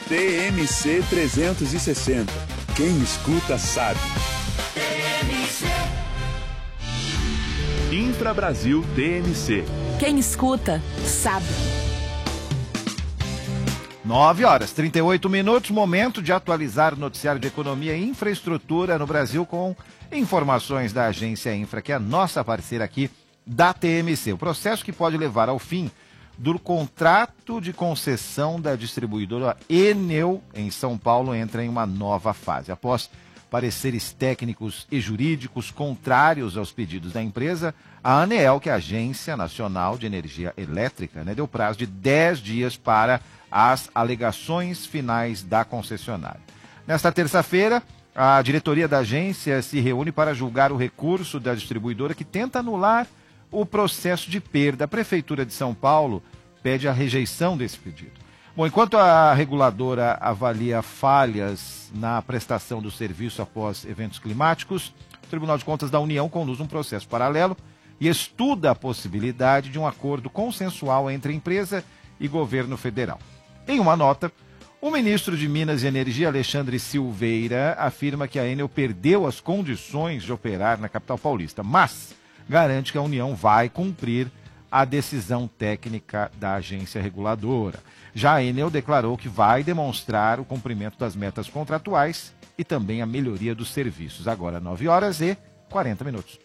TMC 360. Quem escuta sabe. Infrabrasil TMC. Quem escuta sabe. 9h38, momento de atualizar o noticiário de economia e infraestrutura no Brasil com informações da agência Infra, que é a nossa parceira aqui da TMC. O processo que pode levar ao fim do contrato de concessão da distribuidora Enel em São Paulo entra em uma nova fase. Após pareceres técnicos e jurídicos contrários aos pedidos da empresa, a ANEEL, que é a Agência Nacional de Energia Elétrica, deu prazo de 10 dias para as alegações finais da concessionária. Nesta terça-feira, a diretoria da agência se reúne para julgar o recurso da distribuidora que tenta anular o processo de perda. A Prefeitura de São Paulo pede a rejeição desse pedido. Bom, enquanto a reguladora avalia falhas na prestação do serviço após eventos climáticos, o Tribunal de Contas da União conduz um processo paralelo e estuda a possibilidade de um acordo consensual entre empresa e governo federal. Em uma nota, o ministro de Minas e Energia, Alexandre Silveira, afirma que a Enel perdeu as condições de operar na capital paulista, mas garante que a União vai cumprir a decisão técnica da agência reguladora. Já a Enel declarou que vai demonstrar o cumprimento das metas contratuais e também a melhoria dos serviços. Agora, 9h40.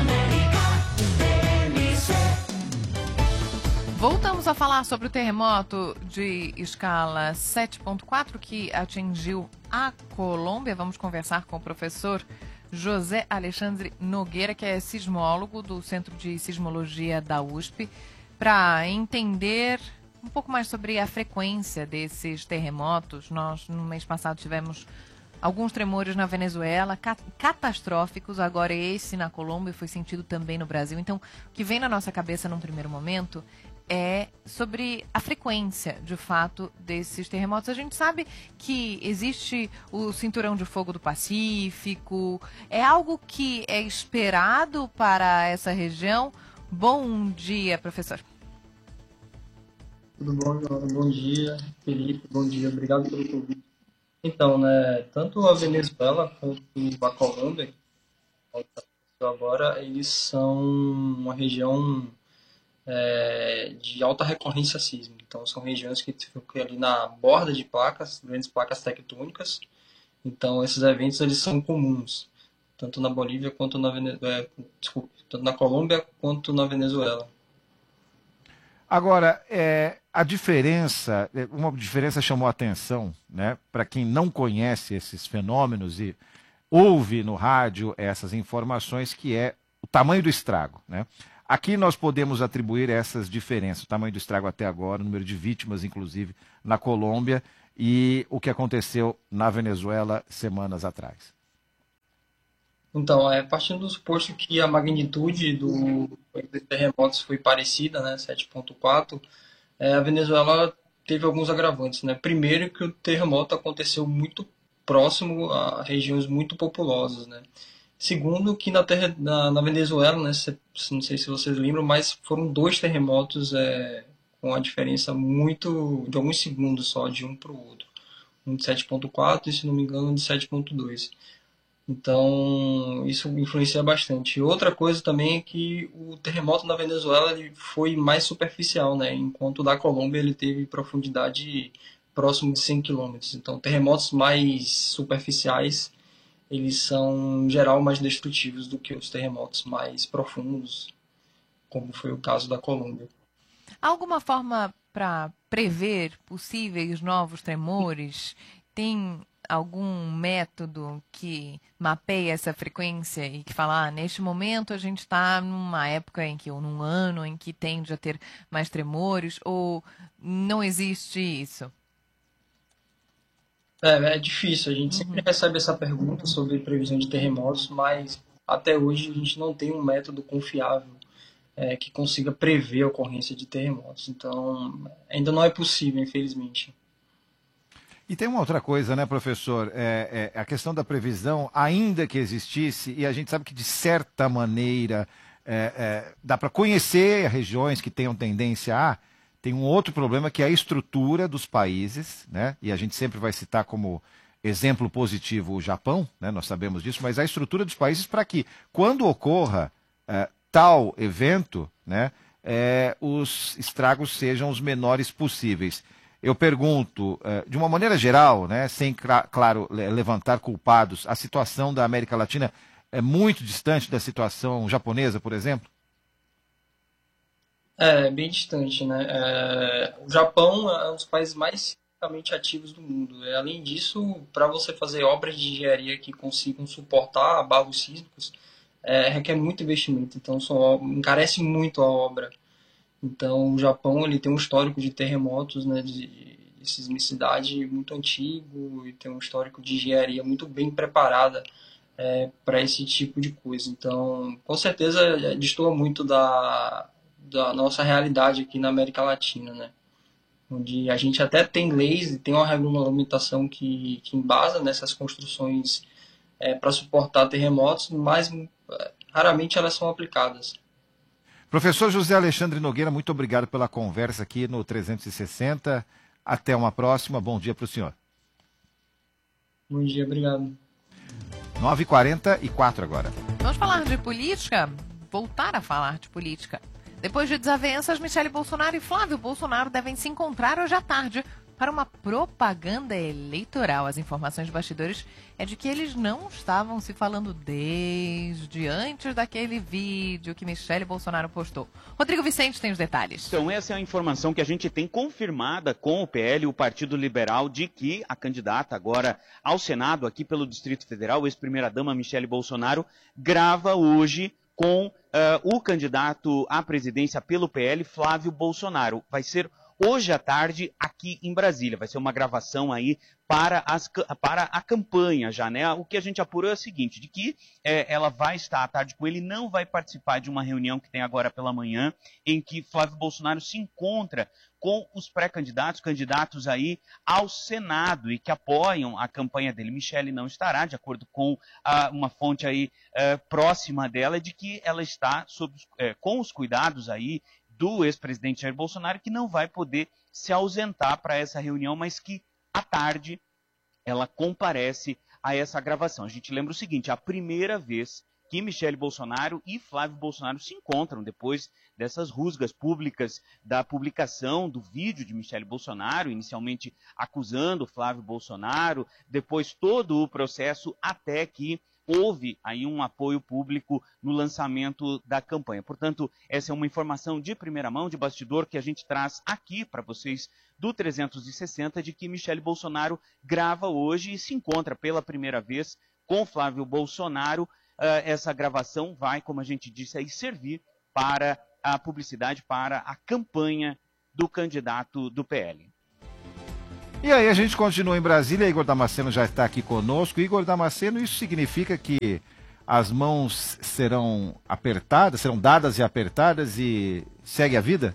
Voltamos a falar sobre o terremoto de escala 7.4 que atingiu a Colômbia. Vamos conversar com o professor José Alexandre Nogueira, que é sismólogo do Centro de Sismologia da USP, para entender um pouco mais sobre a frequência desses terremotos. Nós, no mês passado, tivemos alguns tremores na Venezuela, catastróficos. Agora esse na Colômbia foi sentido também no Brasil. Então, o que vem na nossa cabeça num primeiro momento é sobre a frequência, de fato, desses terremotos. A gente sabe que existe o Cinturão de Fogo do Pacífico, é algo que é esperado para essa região. Bom dia, professor. Tudo bom, Joana? Bom dia, Felipe. Bom dia, obrigado pelo convite. Então, tanto a Venezuela quanto a Colômbia, que aconteceu agora, eles são uma região de alta recorrência sísmica. Então, são regiões que ficam ali na borda de placas, grandes placas tectônicas. Então, esses eventos eles são comuns, tanto na Bolívia quanto tanto na Colômbia quanto na Venezuela. Agora, uma diferença chamou a atenção, para quem não conhece esses fenômenos e ouve no rádio essas informações, que é o tamanho do estrago, Aqui nós podemos atribuir essas diferenças, o tamanho do estrago até agora, o número de vítimas, inclusive, na Colômbia, e o que aconteceu na Venezuela semanas atrás. Então, partindo do suposto que a magnitude dos terremotos foi parecida, 7.4, a Venezuela teve alguns agravantes. Primeiro, que o terremoto aconteceu muito próximo a regiões muito populosas. Segundo, que na Venezuela, não sei se vocês lembram, mas foram 2 terremotos com a diferença de alguns segundos só, de um para o outro. Um de 7.4 e, se não me engano, um de 7.2. Então, isso influencia bastante. Outra coisa também é que o terremoto na Venezuela ele foi mais superficial, enquanto o da Colômbia ele teve profundidade próximo de 100 km. Então, terremotos mais superficiais eles são, em geral, mais destrutivos do que os terremotos mais profundos, como foi o caso da Colômbia. Há alguma forma para prever possíveis novos tremores? Tem algum método que mapeia essa frequência e que fala, neste momento a gente está numa época ou num ano em que tende a ter mais tremores, ou não existe isso? É difícil, a gente sempre recebe essa pergunta sobre previsão de terremotos, mas até hoje a gente não tem um método confiável que consiga prever a ocorrência de terremotos. Então, ainda não é possível, infelizmente. E tem uma outra coisa, professor? A questão da previsão, ainda que existisse, e a gente sabe que de certa maneira dá para conhecer regiões que tenham tendência a, tem um outro problema que é a estrutura dos países, né? E a gente sempre vai citar como exemplo positivo o Japão, né? Nós sabemos disso, mas a estrutura dos países para que, quando ocorra tal evento, né, os estragos sejam os menores possíveis. Eu pergunto, de uma maneira geral, né, sem, claro, levantar culpados, a situação da América Latina é muito distante da situação japonesa, por exemplo? É, bem distante, né? O Japão é um dos países mais cientificamente ativos do mundo. Além disso, para você fazer obras de engenharia que consigam suportar abalos sísmicos, requer muito investimento. Então, encarece muito a obra. Então, o Japão ele tem um histórico de terremotos, né, de sismicidade muito antigo e tem um histórico de engenharia muito bem preparada para esse tipo de coisa. Então, com certeza, destoa muito da nossa realidade aqui na América Latina, né? Onde a gente até tem leis e tem uma regulamentação que embasa nessas construções para suportar terremotos, mas raramente elas são aplicadas. Professor José Alexandre Nogueira, muito obrigado pela conversa aqui no 360. Até uma próxima. Bom dia para o senhor. Bom dia, obrigado. 9h44 agora. Vamos falar de política? Voltar a falar de política. Depois de desavenças, Michele Bolsonaro e Flávio Bolsonaro devem se encontrar hoje à tarde para uma propaganda eleitoral. As informações de bastidores é de que eles não estavam se falando desde antes daquele vídeo que Michele Bolsonaro postou. Rodrigo Vicente tem os detalhes. Então, essa é a informação que a gente tem confirmada com o PL, o Partido Liberal, de que a candidata agora ao Senado, aqui pelo Distrito Federal, ex-primeira-dama Michele Bolsonaro, grava hoje com o candidato à presidência pelo PL, Flávio Bolsonaro. Vai ser hoje à tarde aqui em Brasília. Vai ser uma gravação aí para a campanha já, né? O que a gente apurou é o seguinte, de que ela vai estar à tarde com ele, não vai participar de uma reunião que tem agora pela manhã, em que Flávio Bolsonaro se encontra com os pré-candidatos, candidatos aí ao Senado e que apoiam a campanha dele. Michele não estará, de acordo com uma fonte aí próxima dela, de que ela está com os cuidados aí do ex-presidente Jair Bolsonaro, que não vai poder se ausentar para essa reunião, mas que à tarde ela comparece a essa gravação. A gente lembra o seguinte, a primeira vez que Michele Bolsonaro e Flávio Bolsonaro se encontram depois dessas rusgas públicas da publicação do vídeo de Michele Bolsonaro, inicialmente acusando Flávio Bolsonaro, depois todo o processo até que houve aí um apoio público no lançamento da campanha. Portanto, essa é uma informação de primeira mão, de bastidor, que a gente traz aqui para vocês do 360, de que Michele Bolsonaro grava hoje e se encontra pela primeira vez com Flávio Bolsonaro. Essa gravação vai, como a gente disse, aí servir para a publicidade, para a campanha do candidato do PL. E aí a gente continua em Brasília, Igor Damasceno já está aqui conosco. Igor Damasceno, isso significa que as mãos serão apertadas, serão dadas e apertadas e segue a vida?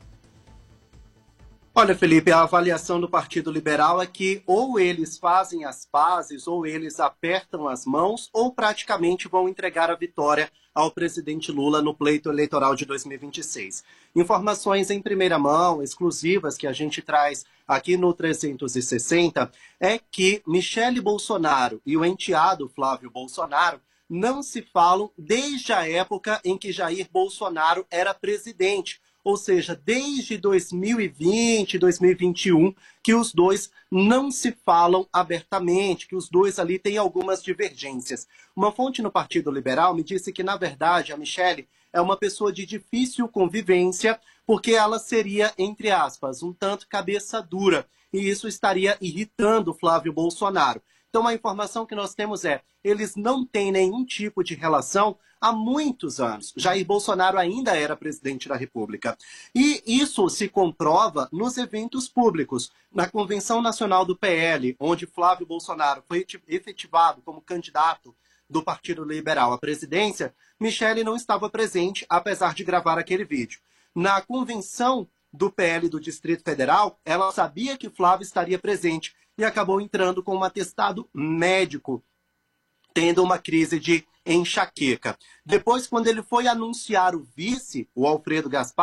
Olha, Felipe, a avaliação do Partido Liberal é que ou eles fazem as pazes, ou eles apertam as mãos, ou praticamente vão entregar a vitória ao presidente Lula no pleito eleitoral de 2026. Informações em primeira mão, exclusivas, que a gente traz aqui no 360, é que Michele Bolsonaro e o enteado Flávio Bolsonaro não se falam desde a época em que Jair Bolsonaro era presidente. Ou seja, desde 2020, 2021, que os dois não se falam abertamente, que os dois ali têm algumas divergências. Uma fonte no Partido Liberal me disse que, na verdade, a Michele é uma pessoa de difícil convivência, porque ela seria, entre aspas, um tanto cabeça dura, e isso estaria irritando Flávio Bolsonaro. Então, a informação que nós temos é, eles não têm nenhum tipo de relação há muitos anos. Jair Bolsonaro ainda era presidente da República. E isso se comprova nos eventos públicos. Na Convenção Nacional do PL, onde Flávio Bolsonaro foi efetivado como candidato do Partido Liberal à presidência, Michele não estava presente, apesar de gravar aquele vídeo. Na convenção do PL do Distrito Federal, ela sabia que Flávio estaria presente e acabou entrando com um atestado médico, tendo uma crise de enxaqueca. Depois, quando ele foi anunciar o vice, o Alfredo Gaspar,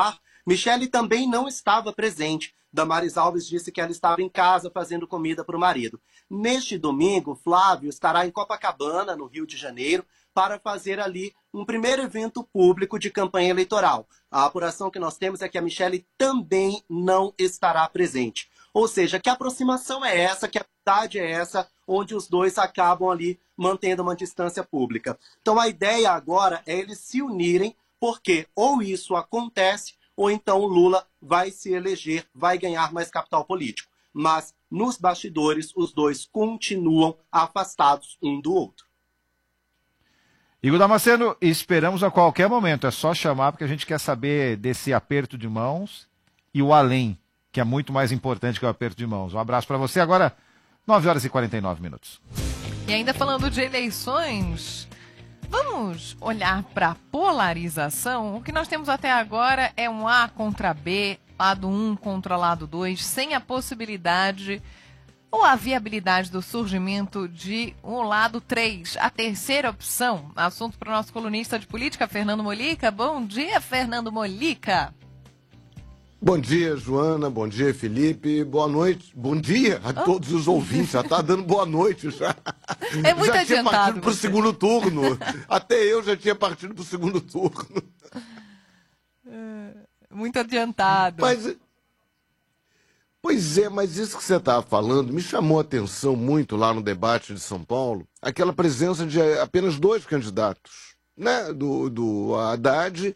Michele também não estava presente. Damares Alves disse que ela estava em casa fazendo comida para o marido. Neste domingo, Flávio estará em Copacabana, no Rio de Janeiro, para fazer ali um primeiro evento público de campanha eleitoral. A apuração que nós temos é que a Michele também não estará presente. Ou seja, que a aproximação é essa, que a amizade é essa, onde os dois acabam ali mantendo uma distância pública. Então a ideia agora é eles se unirem, porque ou isso acontece, ou então o Lula vai se eleger, vai ganhar mais capital político. Mas, nos bastidores, os dois continuam afastados um do outro. Igor Damasceno, esperamos a qualquer momento. É só chamar, porque a gente quer saber desse aperto de mãos e o além, que é muito mais importante que o aperto de mãos. Um abraço para você. Agora, 9h49. E ainda falando de eleições... Vamos olhar para a polarização? O que nós temos até agora é um A contra B, lado 1 contra lado 2, sem a possibilidade ou a viabilidade do surgimento de um lado 3, a terceira opção. Assunto para o nosso colunista de política, Fernando Molica. Bom dia, Fernando Molica. Bom dia, Joana. Bom dia, Felipe. Boa noite. Bom dia a todos os ouvintes. Já está dando boa noite. Já, é muito já adiantado. Tinha partido para o segundo turno. Até eu já tinha partido para o segundo turno. Muito adiantado. Mas isso que você estava falando me chamou a atenção muito lá no debate de São Paulo. Aquela presença de apenas 2 candidatos, né? Do Haddad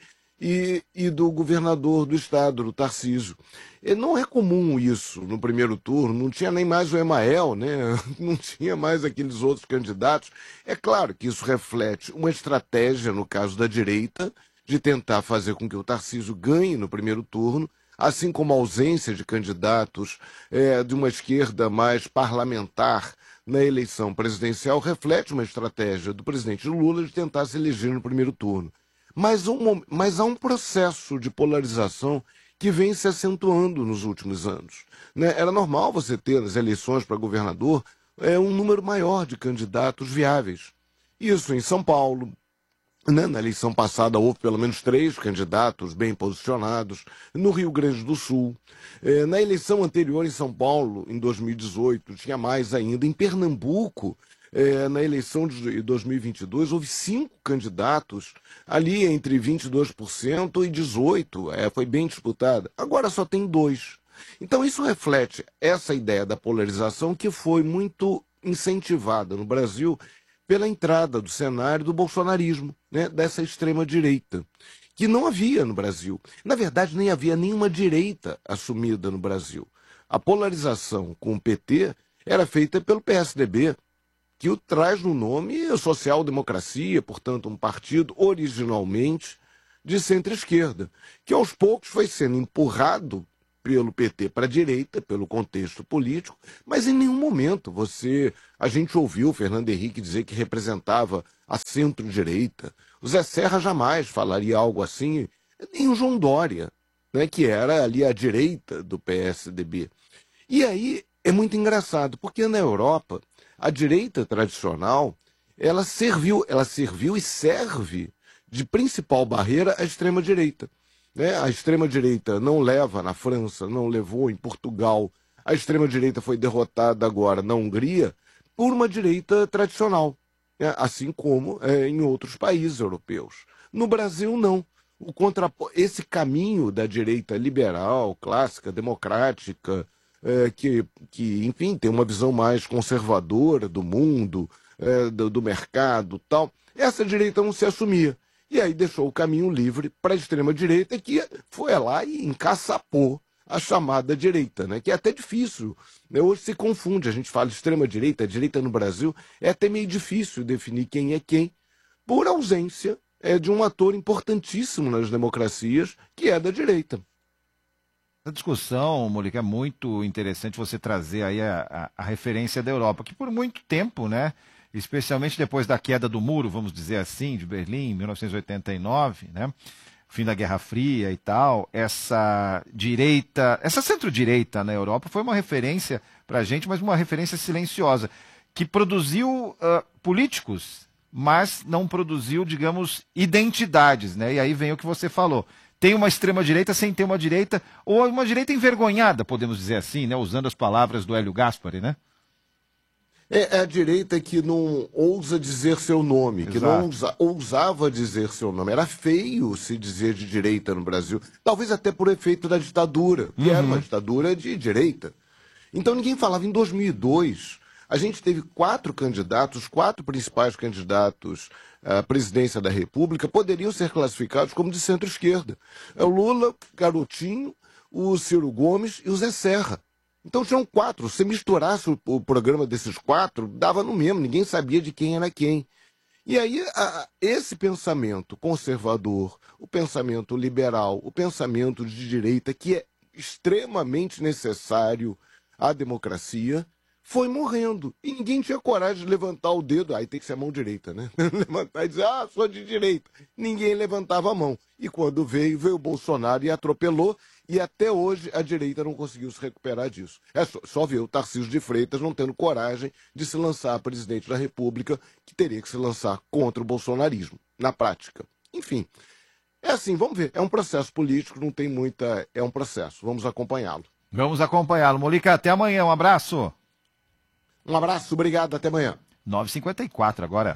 e do governador do estado, do Tarcísio. E não é comum isso no primeiro turno, não tinha nem mais o Emael, né? Não tinha mais aqueles outros candidatos. É claro que isso reflete uma estratégia, no caso da direita, de tentar fazer com que o Tarcísio ganhe no primeiro turno, assim como a ausência de candidatos de uma esquerda mais parlamentar na eleição presidencial, reflete uma estratégia do presidente Lula de tentar se eleger no primeiro turno. Mas há um processo de polarização que vem se acentuando nos últimos anos, né? Era normal você ter nas eleições para governador um número maior de candidatos viáveis. Isso em São Paulo, né? Na eleição passada houve pelo menos 3 candidatos bem posicionados. No Rio Grande do Sul, na eleição anterior em São Paulo, em 2018, tinha mais ainda. Em Pernambuco, na eleição de 2022, houve 5 candidatos, ali entre 22% e 18%, foi bem disputada. Agora só tem 2. Então isso reflete essa ideia da polarização que foi muito incentivada no Brasil pela entrada do cenário do bolsonarismo, né, dessa extrema-direita, que não havia no Brasil. Na verdade, nem havia nenhuma direita assumida no Brasil. A polarização com o PT era feita pelo PSDB, que o traz no nome social-democracia, portanto um partido originalmente de centro-esquerda, que aos poucos foi sendo empurrado pelo PT para a direita, pelo contexto político, mas em nenhum momento a gente ouviu o Fernando Henrique dizer que representava a centro-direita. O Zé Serra jamais falaria algo assim, nem o João Dória, né, que era ali a direita do PSDB. E aí é muito engraçado, porque na Europa a direita tradicional, ela serviu e serve de principal barreira à extrema-direita. Né? A extrema-direita não leva na França, não levou em Portugal. A extrema-direita foi derrotada agora na Hungria por uma direita tradicional, né? Assim como em outros países europeus. No Brasil, não. Esse caminho da direita liberal, clássica, democrática, que, enfim, tem uma visão mais conservadora do mundo, do mercado e tal, essa direita não se assumia. E aí deixou o caminho livre para a extrema-direita, que foi lá e encaçapou a chamada direita, né? Que é até difícil, né? Hoje se confunde, a gente fala extrema-direita, direita no Brasil, é até meio difícil definir quem é quem, por ausência de um ator importantíssimo nas democracias, que é da direita. Essa discussão, Molica, é muito interessante você trazer aí a referência da Europa, que por muito tempo, né, especialmente depois da queda do muro, vamos dizer assim, de Berlim, em 1989, né, fim da Guerra Fria e tal, essa centro-direita na Europa foi uma referência para a gente, mas uma referência silenciosa, que produziu políticos, mas não produziu, digamos, identidades, né, e aí vem o que você falou. tem uma extrema-direita sem ter uma direita, ou uma direita envergonhada, podemos dizer assim, né? Usando as palavras do Hélio Gaspari, né? É a direita que não ousa dizer seu nome, que não ousava dizer seu nome. Era feio se dizer de direita no Brasil, talvez até por efeito da ditadura, que era uma ditadura de direita. Então ninguém falava. Em 2002, a gente teve 4 candidatos, 4 principais candidatos à presidência da República poderiam ser classificados como de centro-esquerda. É o Lula, Garotinho, o Ciro Gomes e o Zé Serra. Então tinham 4. Se misturasse o programa desses 4, dava no mesmo, ninguém sabia de quem era quem. E aí esse pensamento conservador, o pensamento liberal, o pensamento de direita, que é extremamente necessário à democracia, foi morrendo. E ninguém tinha coragem de levantar o dedo. Aí tem que ser a mão direita, né? Levantar e dizer, sou de direita. Ninguém levantava a mão. E quando veio o Bolsonaro e atropelou. E até hoje a direita não conseguiu se recuperar disso. É só ver o Tarcísio de Freitas não tendo coragem de se lançar a presidente da República, que teria que se lançar contra o bolsonarismo, na prática. Enfim, é assim, vamos ver. É um processo político, não tem muita... É um processo, vamos acompanhá-lo. Vamos acompanhá-lo. Molica, até amanhã, um abraço. Um abraço, obrigado, até amanhã. 9h54 agora.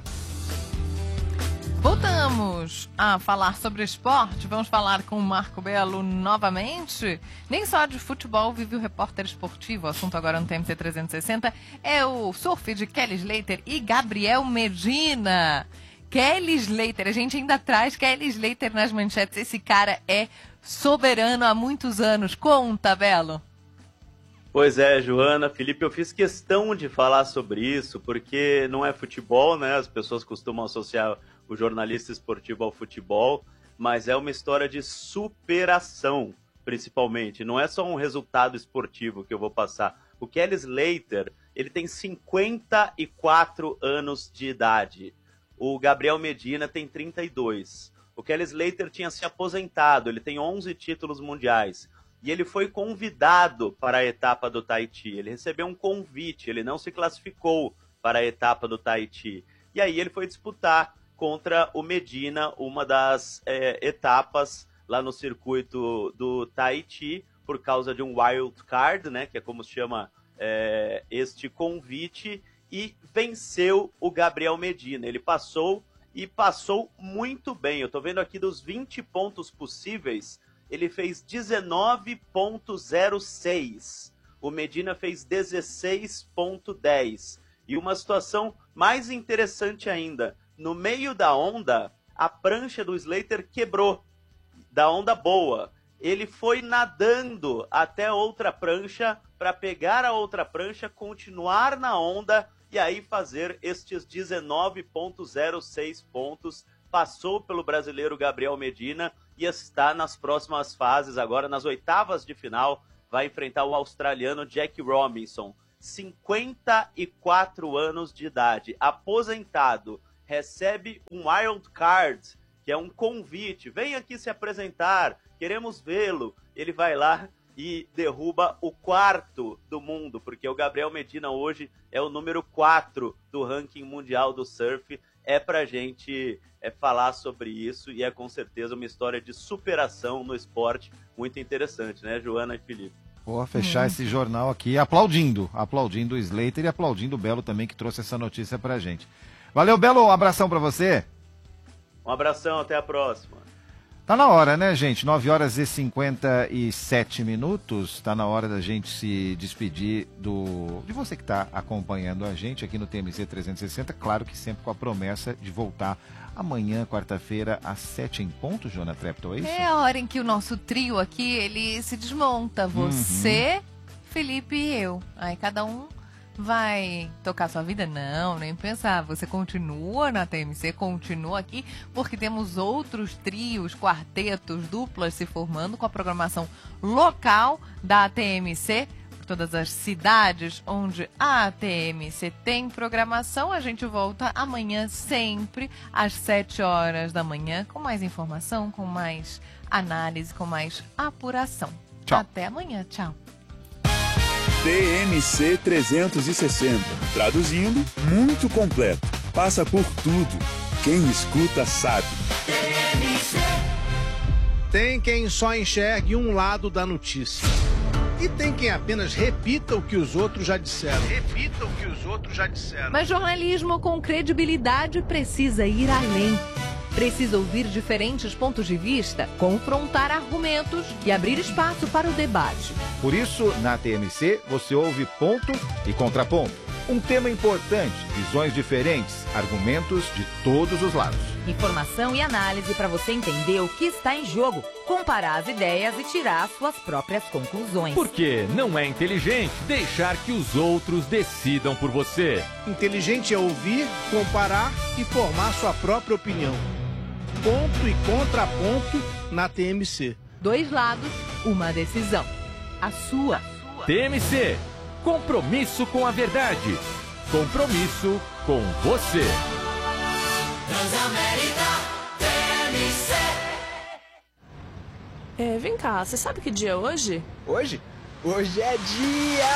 Voltamos a falar sobre esporte. Vamos falar com o Marco Belo novamente. Nem só de futebol vive o repórter esportivo. O assunto agora no TMC 360 é o surf de Kelly Slater e Gabriel Medina. Kelly Slater, a gente ainda traz Kelly Slater nas manchetes. Esse cara é soberano há muitos anos. Conta, Belo. Pois é, Joana, Felipe, eu fiz questão de falar sobre isso, porque não é futebol, né? As pessoas costumam associar o jornalista esportivo ao futebol, mas é uma história de superação, principalmente. Não é só um resultado esportivo que eu vou passar. O Kelly Slater, ele tem 54 anos de idade. O Gabriel Medina tem 32. O Kelly Slater tinha se aposentado, ele tem 11 títulos mundiais. E ele foi convidado para a etapa do Tahiti. Ele recebeu um convite, ele não se classificou para a etapa do Tahiti. E aí ele foi disputar contra o Medina, uma das etapas lá no circuito do Tahiti, por causa de um wild card, né, que é como se chama este convite, e venceu o Gabriel Medina. Ele passou e passou muito bem. Eu estou vendo aqui dos 20 pontos possíveis, ele fez 19,06. O Medina fez 16,10. E uma situação mais interessante ainda, no meio da onda, a prancha do Slater quebrou, da onda boa. Ele foi nadando até outra prancha para pegar a outra prancha, continuar na onda e aí fazer estes 19,06 pontos. Passou pelo brasileiro Gabriel Medina e está nas próximas fases agora, nas oitavas de final, vai enfrentar o australiano Jack Robinson, 54 anos de idade, aposentado, recebe um wild card, que é um convite, vem aqui se apresentar, queremos vê-lo. Ele vai lá e derruba o 4º do mundo, porque o Gabriel Medina hoje é o número 4 do ranking mundial do surf. É pra gente falar sobre isso e é com certeza uma história de superação no esporte muito interessante, né, Joana e Felipe? Vou fechar esse jornal aqui aplaudindo o Slater e aplaudindo o Belo também, que trouxe essa notícia pra gente. Valeu, Belo, um abração pra você. Um abração, até a próxima. Tá na hora, né, gente? 9h57. Tá na hora da gente se despedir de você que tá acompanhando a gente aqui no TMC 360. Claro que sempre com a promessa de voltar amanhã, quarta-feira, às 7 em ponto, Joana Treptow, é isso? É a hora em que o nosso trio aqui, ele se desmonta. Você, Felipe e eu. Aí cada um vai tocar sua vida? Não, nem pensar. Você continua na TMC, continua aqui, porque temos outros trios, quartetos, duplas se formando com a programação local da TMC, por todas as cidades onde a TMC tem programação. A gente volta amanhã sempre às 7 horas da manhã com mais informação, com mais análise, com mais apuração. Tchau. Até amanhã. Tchau. TMC 360. Traduzindo, muito completo. Passa por tudo. Quem escuta sabe. Tem quem só enxergue um lado da notícia. E tem quem apenas repita o que os outros já disseram. Mas jornalismo com credibilidade precisa ir além. Precisa ouvir diferentes pontos de vista, confrontar argumentos e abrir espaço para o debate. Por isso, na TMC, você ouve ponto e contraponto. Um tema importante, visões diferentes, argumentos de todos os lados. Informação e análise para você entender o que está em jogo, comparar as ideias e tirar suas próprias conclusões. Porque não é inteligente deixar que os outros decidam por você. Inteligente é ouvir, comparar e formar sua própria opinião. Ponto e contraponto na TMC. 2 lados, uma decisão. A sua. TMC. Compromisso com a verdade. Compromisso com você. Transamérica TMC. Vem cá, você sabe que dia é hoje? Hoje? Hoje é dia